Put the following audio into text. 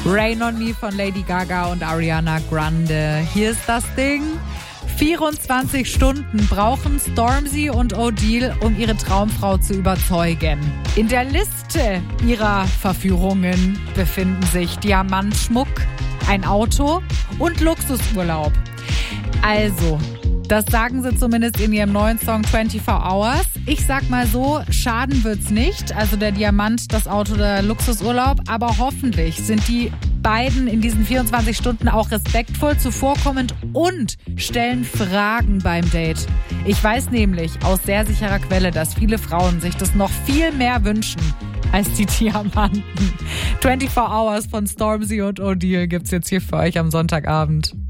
Rain on Me von Lady Gaga und Ariana Grande. Hier ist das Ding. 24 Stunden brauchen Stormzy und Odile, um ihre Traumfrau zu überzeugen. In der Liste ihrer Verführungen befinden sich Diamantschmuck, ein Auto und Luxusurlaub. Also, das sagen sie zumindest in ihrem neuen Song 24 Hours. Ich sag mal so, schaden wird's nicht. Also der Diamant, das Auto, der Luxusurlaub. Aber hoffentlich sind die beiden in diesen 24 Stunden auch respektvoll, zuvorkommend und stellen Fragen beim Date. Ich weiß nämlich aus sehr sicherer Quelle, dass viele Frauen sich das noch viel mehr wünschen als die Diamanten. 24 Hours von Stormzy und Odile gibt's jetzt hier für euch am Sonntagabend.